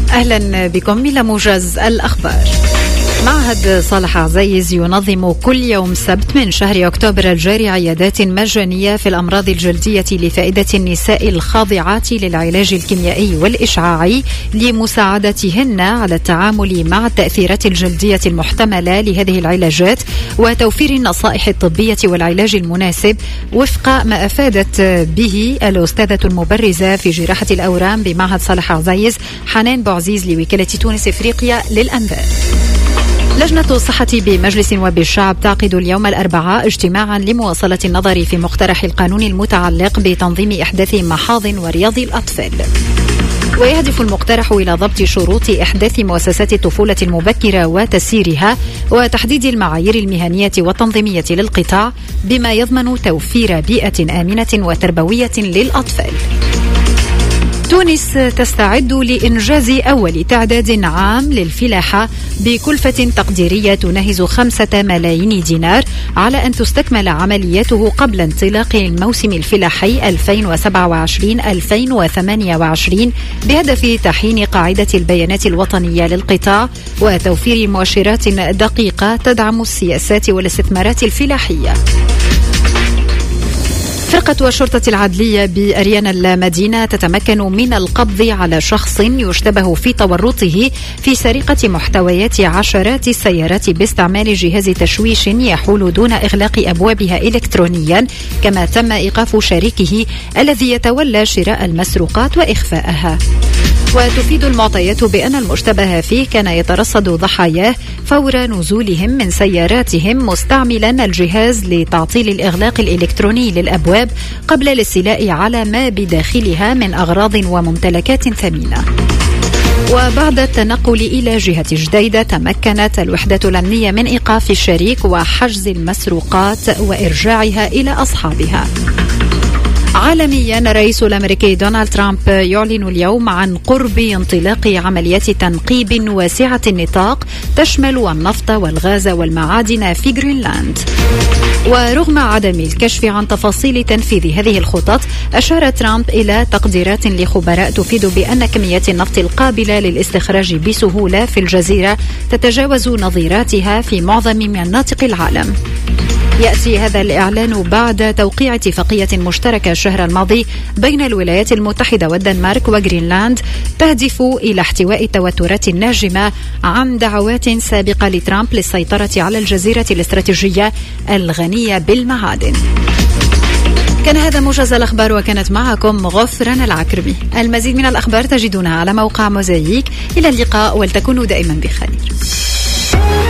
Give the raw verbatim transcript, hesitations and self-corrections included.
أهلا بكم إلى موجز الأخبار. معهد صالح عزيز ينظم كل يوم سبت من شهر أكتوبر الجاري عيادات مجانية في الأمراض الجلدية لفائدة النساء الخاضعات للعلاج الكيميائي والإشعاعي لمساعدتهن على التعامل مع التأثيرات الجلدية المحتملة لهذه العلاجات وتوفير النصائح الطبية والعلاج المناسب وفق ما أفادت به الأستاذة المبرزة في جراحة الأورام بمعهد صالح عزيز حنان بوعزيز لوكالة تونس إفريقيا للأنباء. لجنة الصحة بمجلس نواب الشعب تعقد اليوم الأربعاء اجتماعا لمواصلة النظر في مقترح القانون المتعلق بتنظيم إحداث محاض ورياض الأطفال. ويهدف المقترح إلى ضبط شروط إحداث مؤسسات الطفولة المبكرة وتسييرها وتحديد المعايير المهنية والتنظيمية للقطاع بما يضمن توفير بيئة آمنة وتربوية للأطفال. تونس تستعد لإنجاز أول تعداد عام للفلاحة بكلفة تقديرية تناهز خمسة ملايين دينار على أن تستكمل عملياته قبل انطلاق الموسم الفلاحي ألفين وسبعة وعشرين ألفين وثمانية وعشرين بهدف تحيين قاعدة البيانات الوطنية للقطاع وتوفير مؤشرات دقيقة تدعم السياسات والاستثمارات الفلاحية. فرقة الشرطة العدلية بأريان المدينة تتمكن من القبض على شخص يشتبه في تورطه في سرقة محتويات عشرات السيارات باستعمال جهاز تشويش يحول دون إغلاق أبوابها إلكترونيا، كما تم إيقاف شريكه الذي يتولى شراء المسروقات وإخفاءها. وتفيد المعطيات بأن المشتبه فيه كان يترصد ضحاياه فور نزولهم من سياراتهم مستعملا الجهاز لتعطيل الإغلاق الإلكتروني للأبواب قبل الاستيلاء على ما بداخلها من أغراض وممتلكات ثمينة. وبعد التنقل إلى جهة جديدة تمكنت الوحدة الأمنية من إيقاف الشريك وحجز المسروقات وإرجاعها إلى أصحابها. عالميا، الرئيس الأمريكي دونالد ترامب يعلن اليوم عن قرب انطلاق عمليات تنقيب واسعة النطاق تشمل النفط والغاز والمعادن في جرينلاند. ورغم عدم الكشف عن تفاصيل تنفيذ هذه الخطط، أشار ترامب إلى تقديرات لخبراء تفيد بأن كميات النفط القابلة للاستخراج بسهولة في الجزيرة تتجاوز نظيراتها في معظم مناطق العالم. يأتي هذا الإعلان بعد توقيع اتفاقية مشتركة الشهر الماضي بين الولايات المتحدة والدنمارك وغرينلاند تهدف إلى احتواء التوترات الناجمة عن دعوات سابقة لترامب للسيطرة على الجزيرة الاستراتيجية الغنية بالمعادن. كان هذا موجز الأخبار وكانت معكم غفران العكرمي. المزيد من الأخبار تجدونها على موقع موزايك. إلى اللقاء ولتكونوا دائما بخير.